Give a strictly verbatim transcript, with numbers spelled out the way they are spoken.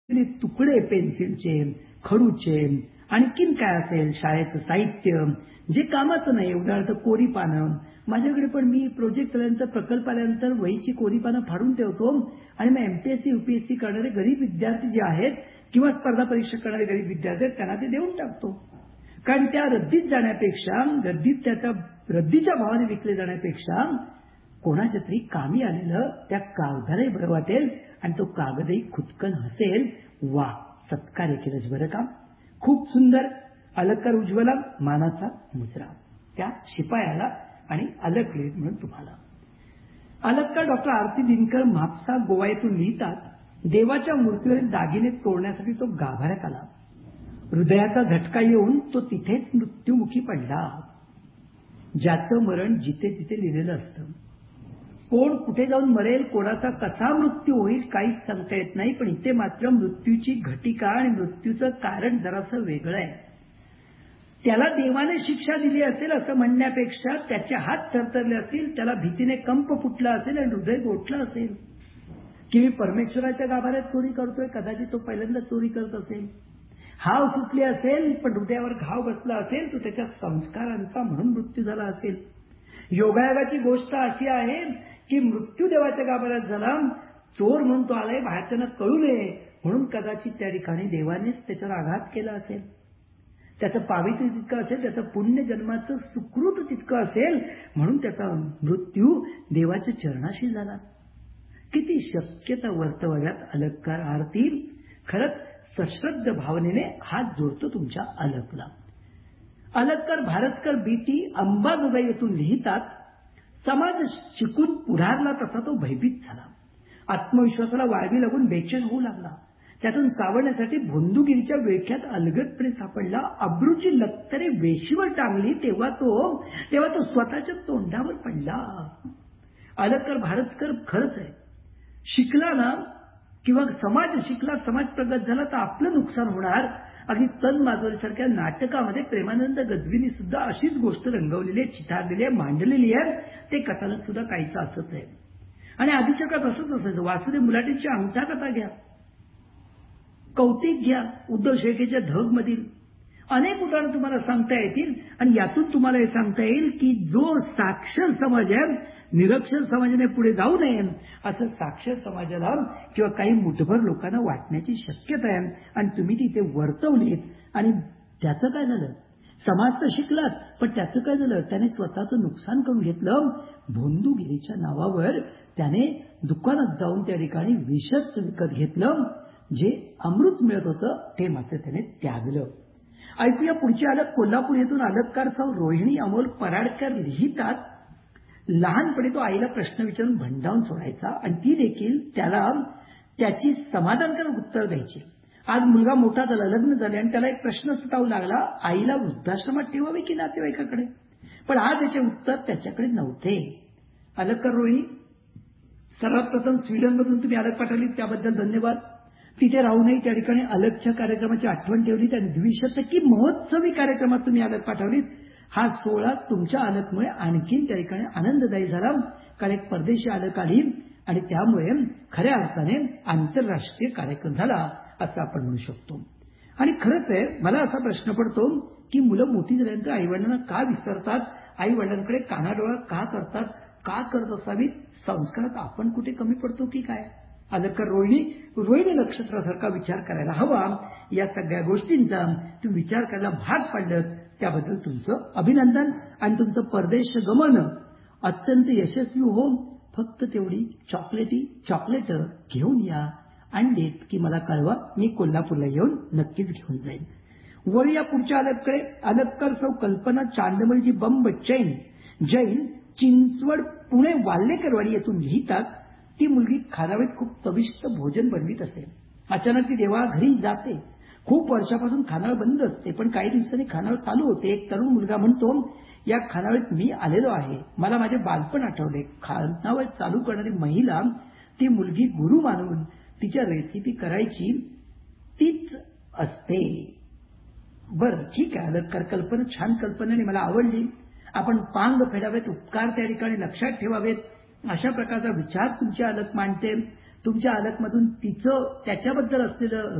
तुकडे पेन्सिलचे, खडूचे, आणखीन काय असेल शाळेचं साहित्य, जे कामाचं नाही, उदाहरणार्थ कोरी पानं. माझ्याकडे पण मी प्रोजेक्ट आल्यानंतर, प्रकल्प आल्यानंतर वहीची कोरी पानं फाडून ठेवतो आणि मग एमपीएससी युपीएससी करणारे गरीब विद्यार्थी जे आहेत किंवा स्पर्धा परीक्षा करणारे गरीब विद्यार्थी आहेत त्यांना ते देऊन टाकतो. कारण त्या रद्दीत जाण्यापेक्षा, रद्दीत त्याच्या रद्दीच्या भावाने विकले जाण्यापेक्षा कोणाच्या तरी कामी आलेलं त्या कागदालाही बरं वाटेल आणि तो कागदही खुदकन हसेल. वा, सत्कार्य केलंच बरं का. खूप सुंदर. अलंकार उज्ज्वला मानाचा मुजरा त्या शिपायाला आणि अलकलेत म्हणून तुम्हाला. अलंकार डॉक्टर आरती दिनकर म्हापसा गोवा येथून लिहितात, देवाच्या मूर्तीवरील दागिने तोडण्यासाठी तो गाभाऱ्यात आला. हृदयाचा झटका येऊन तो तिथेच मृत्युमुखी पडला. ज्याचं मरण जिथे तिथे लिहिलेलं असतं. कोण कुठे जाऊन मरेल, कोणाचा कसा मृत्यू होईल काहीच सांगता येत नाही. पण इथे मात्र मृत्यूची घटिका आणि मृत्यूचं कारण जरासं वेगळं आहे. त्याला देवाने शिक्षा दिली असेल असं म्हणण्यापेक्षा त्याचे हात थरथरले असतील, त्याला भीतीने कंप फुटला असेल आणि हृदय गोठलं असेल की मी परमेश्वराच्या गाभाऱ्यात चोरी करतोय. कदाचित तो पहिल्यांदा चोरी करत असेल. हाव सुटली असेल, पण हृदयावर घाव बसला असेल, तो त्याच्या संस्कारांचा म्हणून मृत्यू झाला असेल. योगायोगाची गोष्ट अशी आहे की मृत्यू देवाच्या गाभाऱ्यात झाला, चोर म्हणून तो आलाय, बाहेरच्यांना कळू नये म्हणून कदाचित त्या ठिकाणी देवानेच त्याच्यावर आघात केला असेल. त्याचं पावित्र्य तितकं असेल, त्याचं पुण्य जन्माचं सुकृत तितकं असेल म्हणून त्याचा मृत्यू देवाच्या चरणाशी झाला. किती शक्यता वर्तवण्यात अलंकार आरती खरंच सश्रद्ध भावनेने हात जोडतो तुमच्या अलकला. अलंकार भारतकर बीटी अंबाजोगाई येथून लिहितात, समाज शिकून पुढारला तसा तो भयभीत झाला. आत्मविश्वासाला वाळवी लागून बेचैन होऊ लागला. त्यातून सावरण्यासाठी भोंदूगिरीच्या विळख्यात अलगदपणे सापडला. अब्रूची लक्तरे वेशीवर टांगली तेव्हा तो तेव्हा तो स्वतःच्या तोंडावर पडला. अलंकार भारतकर खरंच आहे. शिकला ना किंवा समाज शिकला, समाज प्रगत झाला तर आपलं नुकसान होणार. अगदी तन माजोरीसारख्या नाटकामध्ये प्रेमानंद गजबींनी सुद्धा अशीच गोष्ट रंगवलेली आहे, चितारलेली आहे, मांडलेली आहे. ते कथानक सुद्धा काहीचं असंच आहे. आणि आधीच्या काळात असंच असायचं. वासुदेव मुलाटीची अंगठा कथा घ्या, कौतिक घ्या, उद्धव शेळकेच्या धग मधील अनेक उदाहरणं तुम्हाला सांगता येतील. आणि यातून तुम्हाला हे सांगता येईल की जो साक्षर समाज आहे, निरक्षर समाजाने पुढे जाऊ नये असं साक्षर समाजाला किंवा काही मुठभर लोकांना वाटण्याची शक्यता आहे. आणि तुम्ही तिथे वर्तवलीत आणि त्याचं काय झालं? समाज तर शिकलाच, पण त्याचं काय झालं? त्याने स्वतःचं नुकसान करून घेतलं. भोंदूगिरीच्या नावावर त्याने दुकानात जाऊन त्या ठिकाणी विषच विकत घेतलं. जे अमृत मिळत होतं ते मात्र त्याने त्यागलं. ऐकूया पुढचे अलक. कोल्हापूर येथून अलंकार सौ रोहिणी अमोल पराडकर लिहितात, लहानपणी तो आईला प्रश्न विचारून भंडावून सोडायचा आणि ती देखील त्याला त्याची समाधानकारक उत्तर द्यायची. आज मुलगा मोठा झाला, लग्न झाले आणि त्याला एक प्रश्न सुटावू लागला, आईला वृद्धाश्रमात ठेवावे की नातेवाईकाकडे? पण आज याचे उत्तर त्याच्याकडे नव्हते. अलंकार रोहिणी, सर्वात प्रथम स्वीडनमधून तुम्ही अलक पाठवली त्याबद्दल धन्यवाद. तिथे राहूनही त्या ठिकाणी अलकच्या कार्यक्रमाची आठवण ठेवलीत आणि द्विशतकी महोत्सवी कार्यक्रमात तुम्ही अलक पाठवलीत. हा सोहळा तुमच्या अलकमुळे आणखीन त्या ठिकाणी आनंददायी झाला. कारण एक परदेशी अलक आली आणि त्यामुळे खऱ्या अर्थाने आंतरराष्ट्रीय कार्यक्रम झाला असं आपण म्हणू शकतो. आणि खरंच आहे, मला असा प्रश्न पडतो की मुलं मोठी झाल्यानंतर आईवडिलांना का विसरतात? आईवडिलांकडे कानाडोळा का करतात? का करत असावीत? संस्कारात आपण कुठे कमी पडतो की काय? अलंकार रोहिणी, रोहिणी नक्षत्रासारखा विचार करायला हवा. या सगळ्या गोष्टींचा तुम्ही विचार करायला भाग पाडलं त्याबद्दल तुमचं अभिनंदन. आणि तुमचं परदेश गमन अत्यंत यशस्वी हो. फक्त तेवढी चॉकलेटी चॉकलेट घेऊन या अंडीत की मला कळवा, मी कोल्हापूरला येऊन नक्कीच घेऊन जाईन. वर या पुढच्या अलककडे. अलंकार सौ कल्पना चांदमलजी बंब जैन जैन चिंचवड पुणे वाल्लेकरवाडी येथून लिहितात, ती मुलगी खानावळीत खूप चविष्ट भोजन बनवीत असे. अचानक ती देवा घरी जाते. खूप वर्षापासून खानावळ बंद असते, पण काही दिवसांनी खानावळ चालू होते. एक तरुण मुलगा म्हणतो, या खानावळीत मी आलेलो आहे, मला माझे बालपण आठवले. खानावळ चालू करणारी महिला ती मुलगी गुरु मानून तिच्या रेसिपी करायची तीच असते. बरं, ठीक आहे. अलंकार कल्पना छान कल्पना आणि मला आवडली. आपण पांग फेडावेत, उपकार त्या ठिकाणी लक्षात ठेवावेत, अशा प्रकारचा विचार तुमच्या अलक मांडते. तुमच्या अलकमधून तिचं त्याच्याबद्दल असलेलं